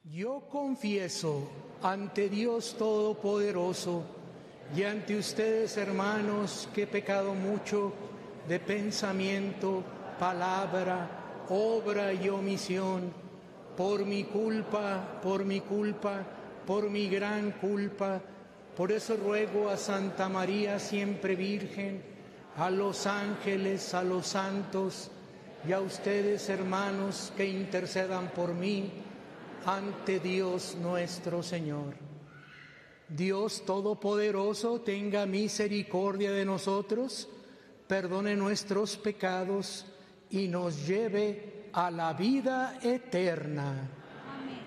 Yo confieso ante Dios Todopoderoso y ante ustedes, hermanos, que he pecado mucho de pensamiento, palabra, obra y omisión, por mi culpa, por mi gran culpa. Por eso ruego a Santa María, siempre Virgen, a los ángeles, a los santos y a ustedes, hermanos, que intercedan por mí ante Dios nuestro Señor. Dios Todopoderoso tenga misericordia de nosotros, perdone nuestros pecados y nos lleve a la vida eterna.